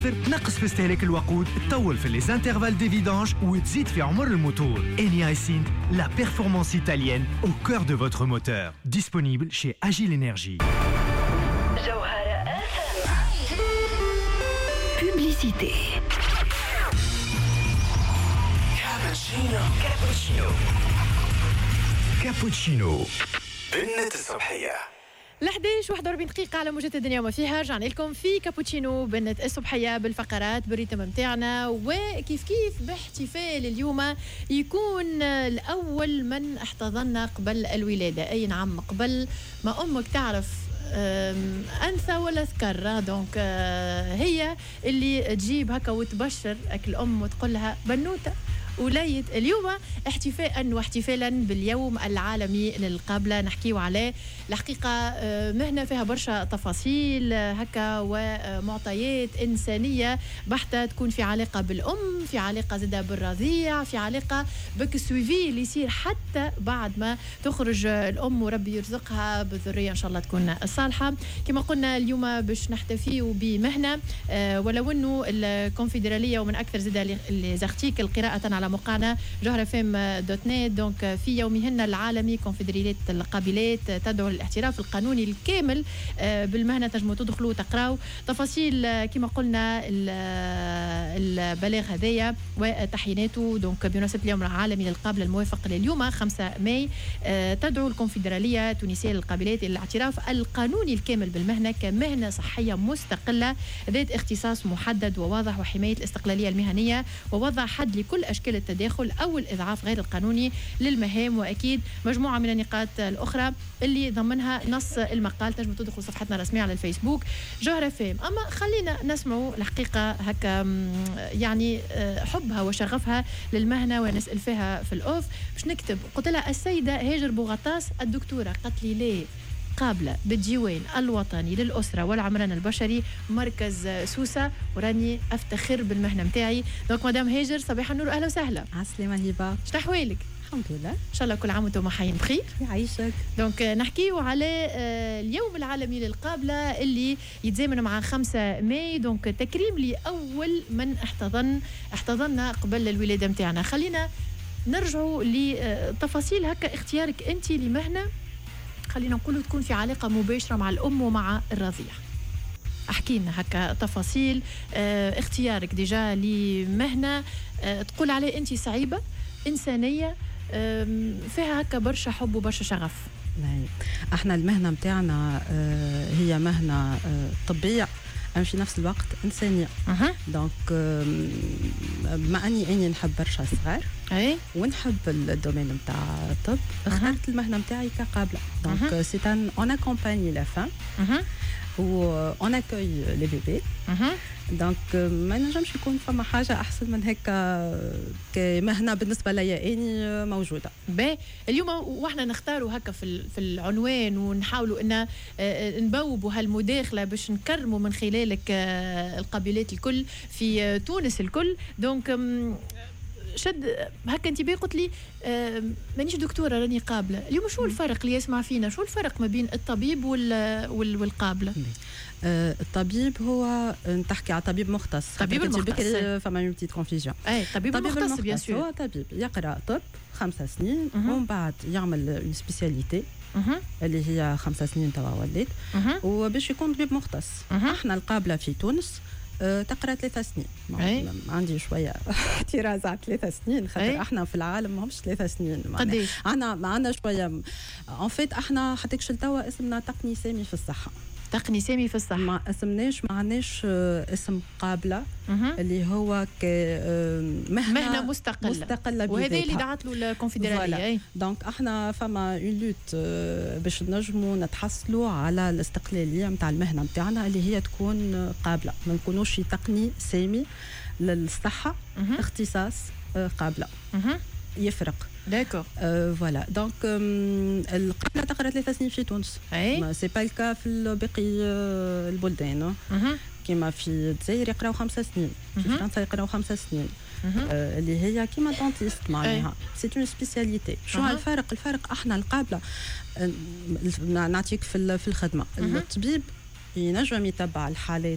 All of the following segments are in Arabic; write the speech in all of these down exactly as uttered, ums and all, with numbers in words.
تنقص في استهلاك الوقود، تطول في لي انترفال دي فيدانج وتزيد في عمر الموتور. Eni Synth, la performance italienne au cœur de votre moteur. Disponible chez Agile Energy. Publicité. Cappuccino. Cappuccino. Cappuccino. بنت الصبحية. الحداش واحد وأربعين دقيقة على موجة الدنيا وما فيها. رجعنا لكم في كابوتشينو بنت الصبحية بالفقرات بالريتم متاعنا، وكيف كيف باحتفال اليوم يكون الأول من احتضنا قبل الولادة. أي نعم، قبل ما أمك تعرف أنثى ولا ذكر، دونك هي اللي تجيب هكا وتبشر الأم وتقول لها بنوتة وليد. اليوم احتفاء واحتفالا باليوم العالمي للقابلة نحكيو عليه. الحقيقة مهنة فيها برشا تفاصيل هكا ومعطيات إنسانية بحتة، تكون في علاقة بالأم، في علاقة زادة بالرضيع، في علاقة بك السويفي اللي يصير حتى بعد ما تخرج الأم وربي يرزقها بالذرية إن شاء الله تكون الصالحة. كما قلنا اليوم باش نحتفيو بمهنة، ولو أنه الكونفدرالية ومن أكثر زادة لزارتيكل قراءة على موقعنا جوهرة فيم دوت نت. دونك في يومهن العالمي كونفدرالية القابلات تدعو للاعتراف القانوني الكامل بالمهنة. تنجموا تدخلوا وتقراوا تفاصيل كما قلنا البلاغ هذايا وتحييناته. دونك بمناسبة اليوم العالمي للقابلة الموافق لليوم خمسة ماي، تدعو الكونفدرالية التونسية للقابلات إلى الاعتراف القانوني الكامل بالمهنة كمهنة صحية مستقلة ذات اختصاص محدد وواضح، وحماية الاستقلالية المهنية، ووضع حد لكل أشكال التداخل أو الإضعاف غير القانوني للمهام. وأكيد مجموعة من النقاط الأخرى اللي ضمنها نص المقال. تنجموا تدخلوا صفحتنا الرسمية على الفيسبوك جوهرة فيم. أما خلينا نسمعوا الحقيقة هكا يعني حبها وشغفها للمهنة ونسأل فيها في الأوف. باش نكتب قلت لها السيدة هاجر بوغطاس الدكتورة، قالت لي ليه قابلة بالديوان الوطني للأسرة والعمران البشري مركز سوسة، وراني أفتخر بالمهنة متاعي. دونك مدام هاجر صباح النور، أهلا وسهلا. عسلامة هبة، شنو أحوالك؟ الحمد لله، إن شاء الله كل عام وانتم حيين بخير. يعيشك. دونك نحكيو على اليوم العالمي للقابلة اللي يتزامن مع خمسة ماي. دونك تكريم لأول من احتضن احتضنا قبل الولادة متاعنا. خلينا نرجعوا لتفاصيل هكا اختيارك أنت لمهنة، خلينا نقول تكون في علاقة مباشرة مع الأم ومع الرضيع. أحكي لنا هكا تفاصيل اه اختيارك ديجا لمهنة اه تقول عليه أنت صعيبة إنسانية اه فيها هكا برشا حب وبرشا شغف. احنا المهنة متاعنا اه هي مهنة اه طبية أم في نفس الوقت إنسانية. أه. دونك بما أني أني نحب برشا صغار أي ونحب الدومين متاع الطب، اخترت أه. المهنة متاعي كقابلة. دونك سي ان اون اكومباني لا فام و اون اكوي لي بيبي. دونك ما نجمش يكون فما حاجة أحسن من هيك كمهنة بالنسبة ليا أني موجودة. باهي اليوم واحنا نختاروا هكا في في العنوان ونحاولوا أن نبوبوا هالمداخلة باش نكرموا من خلالك القبيلات الكل في تونس الكل. دونك شد هكا انت بي قلت لي آه مانيش دكتوره راني قابله. اليوم شو الفرق اللي يسمع فينا، شو الفرق ما بين الطبيب وال والقابله؟ آه الطبيب هو تحكي على طبيب مختص. طبيب المختص فما اون بتيت كونفيزيون. اي طبيب المختص بيان سور هو طبيب يقرا طب خمس سنين ومن بعد يعمل اون سبيسياليتي اللي هي خمس سنين توا وليت وباش يكون طبيب مختص. احنا القابله في تونس تقرا ثلاثة سنين. عندي شويه اعتراض على ثلاثة سنين خاطر احنا في العالم ماهمش ثلاثة سنين. قديش؟ عندنا عندنا شويه ان فيت احنا حتى كش توا اسمنا تقني سامي في الصحه. تقني سامي في الصحه ما اسمناش ما عندناش اسم قابله اللي هو كمهنه مهنه مستقله مستقله وهذا اللي دعت له الكونفدراليه. دونك احنا فما اون لوت باش نجموا نتحصلوا على الاستقلاليه نتاع المهنه نتاعنا اللي هي تكون قابله، ما نكونوش تقني سامي للصحه اختصاص قابله يفرق. داكور فوالا دونك القابله تقرا ثلاث سنين في تونس. ما سي با الكا في باقي البلدان كيما في الجزائر يقراو خمس سنين، في فرنسا يقراو خمس سنين اللي هي كيما دونتيست معناها سي اون سبيسياليتي. شو الفرق؟ الفرق احنا القابله نعطيك في في الخدمه. الطبيب ينجم يتبع الحالات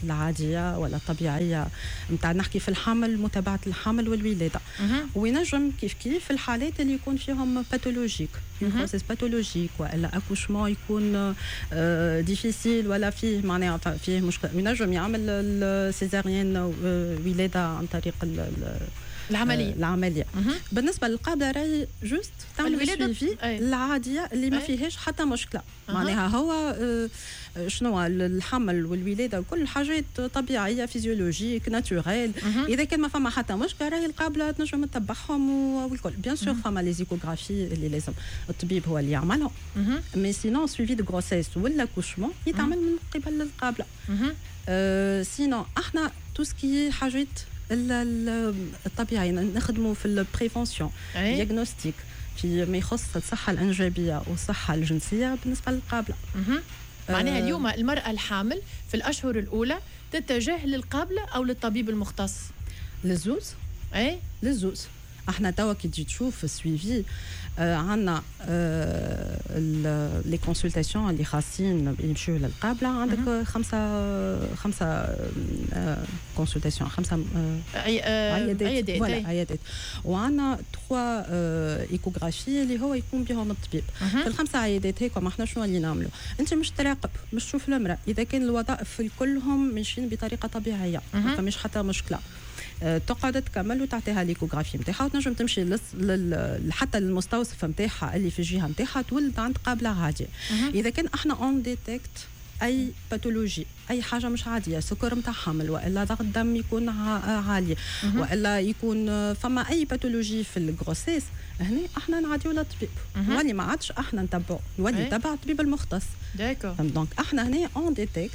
العاديه ولا الطبيعيه نتاع نحكي في الحمل متابعه الحمل والولاده وينجم كيف كيف في الحالات اللي يكون فيهم باثولوجيك بروسيس باثولوجيك ولا اكوشمون يكون ديفيسيل ولا فيه معناها فيه مشكله ينجم يعمل السيزاريان ولاده عن طريق العمليه العمليه بالنسبه للقابله راهي جوست تعمل السويفي العاديه اللي ما فيهاش حتى مشكله معناها هو شنو الحمل والولاده كل حاجات طبيعيه فيزيولوجيك ناتوريل اذا كان ما فما حتى مشكله راهي القابله تنجم تتبعهم والكل بيان سور فما لي زيكوغرافي اللي لازم الطبيب هو اللي يعملهم مي سينون سويفي دو غروسيس ولا كوشمون يتعمل من قبل القابله سينون احنا تو سكي حاجات الطبيعي نخدموا في البريفونسيون دياغنوستيك في ما يخص الصحه الانجابيه والصحه الجنسيه بالنسبه للقابله معناها اليوم المراه الحامل في الاشهر الاولى تتجه للقابله او للطبيب المختص للزوز اي للزوز احنا توا كي تجي تشوف السويفي آه عندنا آه لي كونسلطاسيون اللي خاصين يمشيو للقابله عندك خمسه خمسه كونسلطاسيون خمسه عيادات عيادات عيادات وعندنا ثلاثه ايكوغرافي اللي هو يكون بهم الطبيب في الخمسه عيادات هيك ما احنا شنو اللي نعملوا انت مش تراقب مش تشوف المراه اذا كان الوظائف كلهم ماشيين بطريقه طبيعيه ما فماش حتى مشكله تقعد تكمل وتعطيها ليكوغرافي نتاعها وتنجم تمشي لل... حتى للمستوصف نتاعها اللي في الجهه نتاعها تولد عند قابله عاديه اذا كان احنا اون ديتكت اي باثولوجي اي حاجه مش عاديه سكر نتاع حمل والا ضغط دم يكون عالي والا يكون فما اي باثولوجي في الغروسيس هنا احنا نعديو للطبيب ولي ما عادش احنا نتبعوا نولي نتبع الطبيب المختص داكور دونك احنا هنا اون ديتكت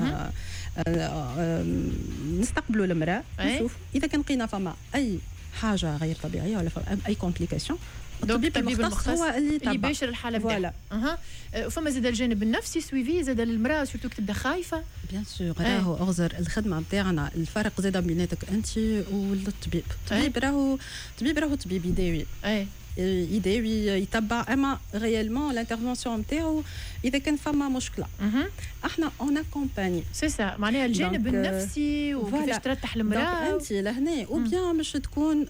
نستقبلوا المراه نشوف اذا كان لقينا فما اي حاجه غير طبيعيه ولا اي كومبليكاسيون الطبيب المختص هو اللي اللي يباشر الحاله فوالا اها فما زاد الجانب النفسي سويفي زاد المراه سورتو تبدا خايفه بيان سور راهو اغزر الخدمه نتاعنا الفرق زاد بيناتك انت والطبيب الطبيب راهو الطبيب راهو طبيب يداوي اي يداوي يتبع اما ريالمون الانترفونسيون نتاعو اذا كان فما مشكله احنا اون اكومباني سي سا معناها الجانب النفسي وكيفاش ترتاح المراه انت لهنا وبيان مش تكون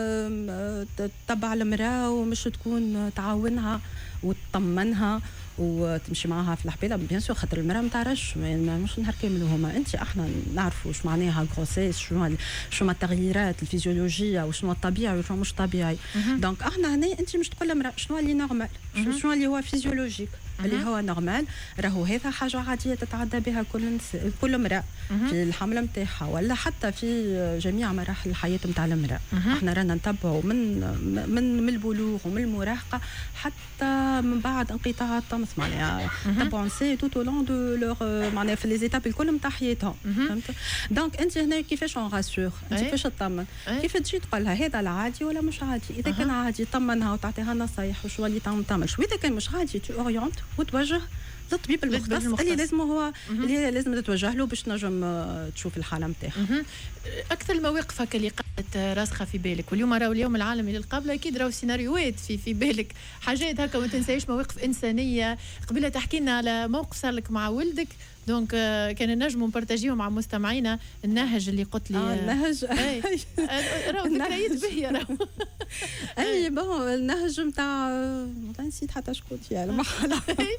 تتبع المراه ومش تكون تعاونها وتطمنها وتمشي معاها في الحبيله بيان سور خاطر المراه ما تعرفش مش نهار كامل هما انت احنا نعرفوا واش معناها غروسيس شنو شنو التغييرات الفيزيولوجيه وشنو الطبيعي وشنو مش طبيعي دونك احنا هنا انت مش تقول للمراه شنو اللي نورمال شنو اللي هو فيزيولوجيك اللي هو نورمال راهو هذا حاجه عاديه تتعدى بها كل كل امراه في الحمله نتاعها ولا حتى في جميع مراحل الحياه نتاع المراه احنا رانا نتبعوا من من من البلوغ ومن المراهقه حتى من بعد انقطاع الطمس معناها نتبعوا نساء توت او لون دو لور معناها في لي زيتاب الكل نتاع حياتهم فهمت دونك انت هنا كيفاش اون راسور انت كيفاش تطمن كيف تجي تقول لها هذا العادي ولا مش عادي اذا كان عادي طمنها وتعطيها نصايح وشو اللي تعمل واذا كان مش عادي تو اورينت وتوجه للطبيب المختص اللي لازم هو اللي لازم تتوجه له باش تنجم تشوف الحاله نتاعها. اكثر المواقف هكا اللي قعدت راسخه في بالك واليوم راهو اليوم العالمي للقابله اكيد راهو سيناريوهات في في بالك حاجات هكا ما تنسايش مواقف انسانيه قبل تحكي لنا على موقف صار لك مع ولدك دونك كان نجموا نبارطاجيو مع مستمعينا النهج اللي قلت لي اه النهج راهو ذكريات باهيه راهو اي بون النهج نتاع نسيت حتى شكون فيها المحل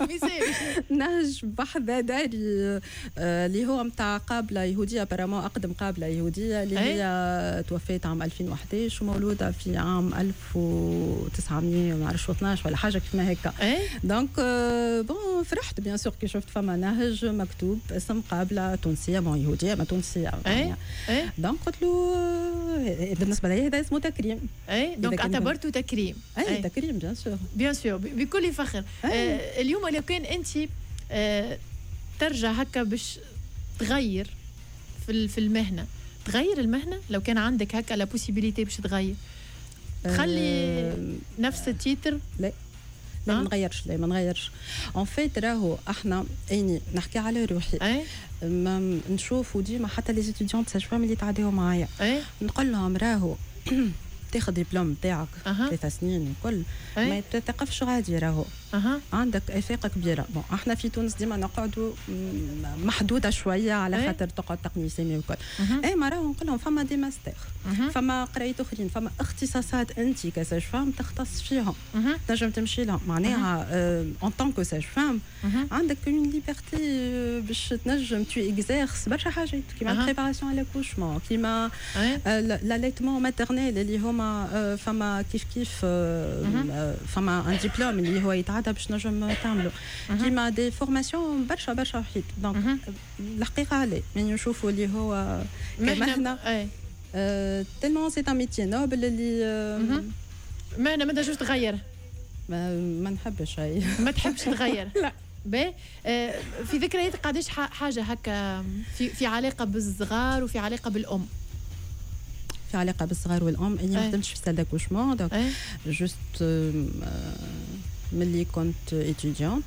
نهج بحذاداري اللي هو نتاع قابله يهوديه برامون اقدم قابله يهوديه اللي هي توفات عام ألفين وأحد عشر ومولوده في عام ألف وتسعمية ما نعرفش اثنا عشر ولا حاجه كيما هكا دونك بون فرحت بيان سور كي شفت فما نهج مكتوب اسم قابله تونسيه بون يهوديه ما تونسيه اي اي دونك قلت له بالنسبه لي هذا اسمه تكريم اي دونك اعتبرته تكريم اي تكريم بيان سور بيان سور بكل فخر آه اليوم لو كان انت آه ترجع هكا باش تغير في في المهنه تغير المهنه لو كان عندك هكا لا بوسيبيليتي باش تغير تخلي أه نفس التيتر لا لا ما نغيرش لا ما نغيرش اون فيت راهو احنا اني نحكي على روحي أي؟ ما نشوفوا ديما حتى لي ستوديونت ساج فام اللي تعديو معايا نقول لهم راهو تاخذ دبلوم تاعك ثلاث سنين وكل ما تتقفش غادي راهو أه. عندك افاق كبيره. بون احنا في تونس ديما نقعدوا محدوده شويه على خاطر تقعد تقنيسيمي وكل. اي ما راهو نقول لهم فما دي ماستر، فما قرايه اخرين، فما اختصاصات انت كساج فام تختص فيهم تنجم تمشي لهم معناها اون طون كو ساج فام عندك اون ليبرتي باش تنجم تو اكزيرس برشا حاجات كيما بريباراسيون على كوشمون، كيما لاليتمون ماترنيل اللي هما فما كيف كيف فما ان دبلوم اللي هو يتعدى باش نجم تعملوا، كيما دي فورماسيون برشا برشا وحيد. دونك الحقيقه عليه يعني نشوفوا اللي هو كمهنه تellement c'est un métier noble اللي مهنه ما تنجمش تغير. ما, ما نحبش هاي ما تحبش تغير. لا باهي. في ذكرياتك قداش حاجه هكا في في علاقه بالصغار وفي علاقه بالام؟ في علاقه بالصغار والام اني ما خدمتش في سال داكوشمون دونك جوست ملي كنت اتيديانت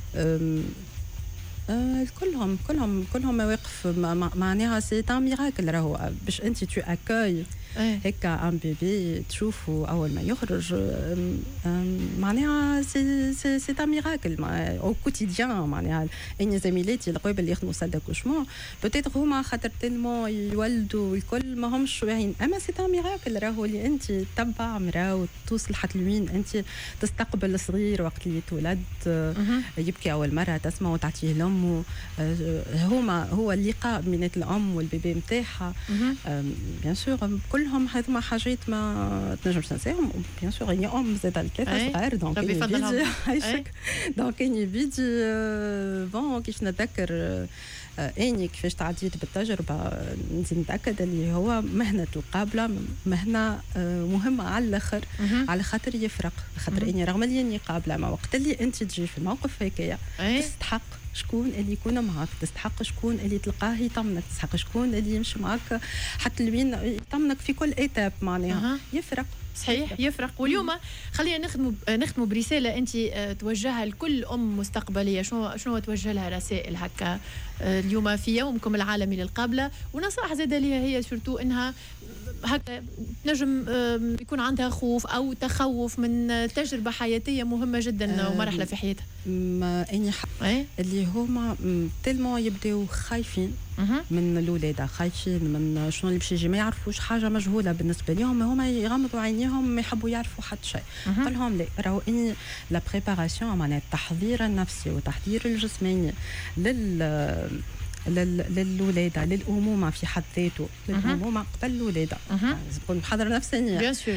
كلهم كلهم كلهم مواقف معناها سي ان ميراكل راهو باش انت تو اكاي هكا ان بيبي تشوفه اول ما يخرج معناها سي سي سي ان ميراكل او كوتيديان. معناها اني زميلاتي القريب اللي يخدموا سال داكوشمون بوتيتر هما خاطر تلمون يولدوا الكل ما همش واعيين، اما سي ان ميراكل راهو اللي انت تتبع مراه توصل حتى لوين انت تستقبل الصغير وقت اللي يتولد يبكي اول مره تسمع وتعطيه لامه. هما هو اللقاء بين الام والبيبي نتاعها بيان سور كلهم هذوما حاجات ما تنجمش تنساهم. بيان سور هي ام زاد الثلاثه صغار دونك بيدي عايشك دونك اني بيدي بون كيف نتذكر اني كيفاش تعديت بالتجربه نزيد نتاكد اللي هو مهنه القابله مهنه مهمه على الاخر على خاطر يفرق خاطر اني رغم اللي اني قابله ما وقت اللي انت تجي في الموقف هكايا تستحق شكون اللي يكون معك، تستحق شكون اللي تلقاه يطمنك، تستحق شكون اللي يمشي معك حتى لوين يطمنك في كل ايتاب معناها يفرق. صحيح يفرق. واليوم خلينا نخدموا نختموا برساله انت توجهها لكل ام مستقبليه، شنو شنو توجه لها رسائل هكا اليوم في يومكم العالمي للقابله، ونصائح زاده ليها هي سورتو انها هكا نجم يكون عندها خوف او تخوف من تجربه حياتيه مهمه جدا ومرحله في حياتها. ما اني أه؟ اللي هما تلمون يبداو خايفين من الولاده، خايفين من شنو اللي باش يجي، ما يعرفوش حاجه مجهوله بالنسبه لهم، هما يغمضوا عينيهم ما يحبوا يعرفوا حتى شيء. قال لهم لا راهو اني لا بريباراسيون معناها التحضير النفسي والتحضير الجسماني لل للولاده للامومه في حد ذاته، للامومه قبل الولاده نكون محضره نفسيا بيان سور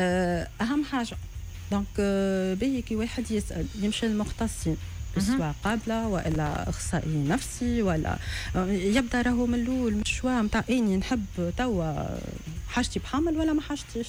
اهم حاجه. دونك باهي كي واحد يسال يمشي للمختصين سواء قابله والا اخصائي نفسي ولا يبدا راهو من الاول من الشوا نتاع اني نحب توا حاجتي بحامل ولا ما حاجتيش.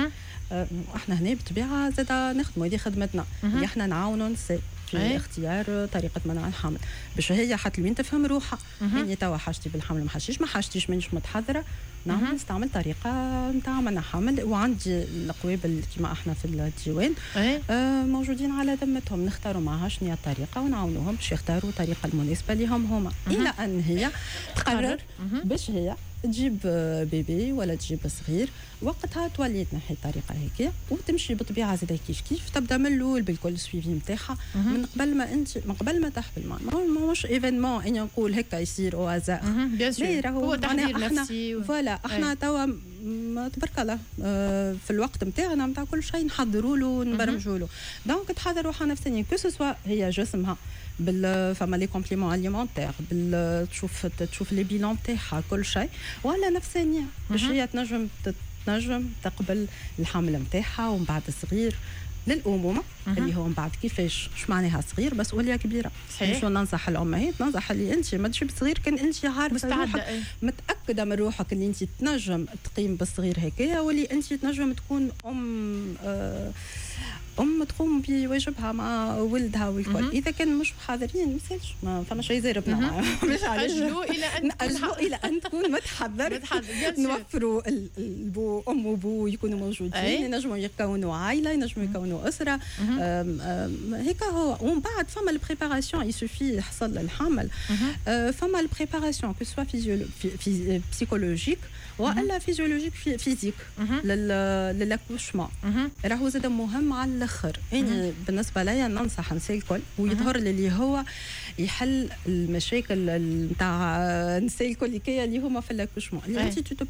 احنا هنا بالطبيعه زاد نخدموا هذه خدمتنا اللي احنا نعاونوا النساء في أيه؟ اختيار طريقه منع الحمل باش هي حتى لوين تفهم روحها. يعني توا حاجتي بالحمل ما حاجتيش ما حاجتيش مانيش متحضره نعم نستعمل طريقه نتاع منع حمل، وعندي القوابل كما احنا في الديوان أيه؟ آه موجودين على ذمتهم نختاروا معها شنو هي الطريقه ونعاونوهم باش يختاروا الطريقه المناسبه لهم هما الى ان هي تقرر باش هي تجيب بيبي ولا تجيب صغير وقتها تولي تنحي الطريقه هيك وتمشي بطبيعه زي كيف كيف تبدا من الاول بالكل سويفي نتاعها من قبل ما انت من قبل ما تحمل. ما مش ايفينمون اني نقول هكا يصير او هزار لا هو تحضير نفسي فوالا احنا توا تبارك الله في الوقت نتاعنا نتاع كل شيء نحضروا له ونبرمجوا له. دونك تحضر روحها نفسيا كو سوا هي جسمها بال فما لي كومبليمون اليمونتير بال تشوف تشوف لي بيلون تاعها كل شيء ولا نفسانيه باش هي تنجم تنجم تقبل الحمل نتاعها ومن بعد صغير للامومه اللي هو من بعد كيفاش اش معناها صغير مسؤوليه كبيره. شو ننصح الامهات ننصح اللي انت ما تجيب صغير كان انت عارفه روحك متاكده من روحك اللي انت تنجم تقيم بالصغير هكايا واللي انت تنجم تكون ام آه الام تقوم بواجبها مع ولدها والكل. اذا كان مش حاضرين ما يسالش، ما فما شيء زربنا مش اجلوا الى ان اجلوا الى ان تكون متحضر. نوفروا البو ام وبو يكونوا موجودين، ينجموا يكونوا عائله، ينجموا يكونوا اسره. هيك هو. ومن بعد فما البريباراسيون يسوفي يحصل الحمل، فما البريباراسيون كو سوا فيزيولوجيك بسيكولوجيك ولا فيزيولوجيك فيزيك للاكوشمون. راهو زاد مهم على الاخر. يعني بالنسبه ليا ننصح نساء الكل ويظهر لي اللي هو يحل المشاكل نتاع نساء الكل اللي هما في الاكوشمون. اللي انت